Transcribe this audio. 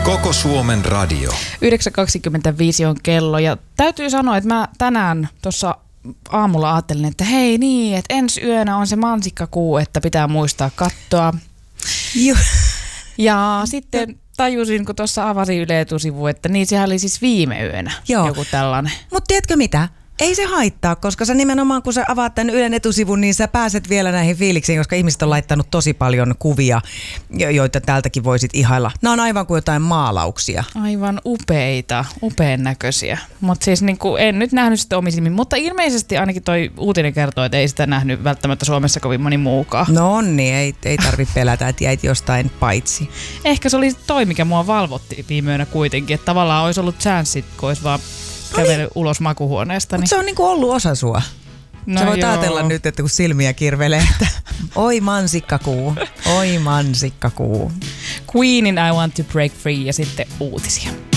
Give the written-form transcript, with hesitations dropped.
Koko Suomen radio. 9.25 on kello ja täytyy sanoa, että mä tänään tuossa aamulla ajattelin, että hei niin, että ensi yönä on se mansikkakuu, että pitää muistaa katsoa. Ja sitten tajusin, kun tuossa avasin Yle Etusivu, että niin sehän oli siis viime yönä joku tällainen. Mutta tiedätkö mitä? Ei se haittaa, koska sä nimenomaan kun sä avaat tämän Ylen etusivun, niin sä pääset vielä näihin fiiliksiin, koska ihmiset on laittanut tosi paljon kuvia, joita täältäkin voisit ihailla. Nämä on aivan kuin jotain maalauksia. Aivan upeita, upean näköisiä. Mutta siis niinku, en nyt nähnyt sitä omisimmin, mutta ilmeisesti ainakin toi uutinen kertoo, että ei sitä nähnyt välttämättä Suomessa kovin moni muukaan. No niin, ei tarvitse pelätä, että jäit jostain paitsi. Ehkä se oli toi, mikä mua valvotti viime yönä kuitenkin, että tavallaan olisi ollut chanssit, kun olisi vaan kävellyt ulos makuhuoneesta. Mutta se on niinku ollut osa sua. No sä voit joo. ajatella nyt, että kun silmiä kirvelee, että oi mansikkakuu, oi mansikkakuu. Queenin I Want to Break Free ja sitten uutisia.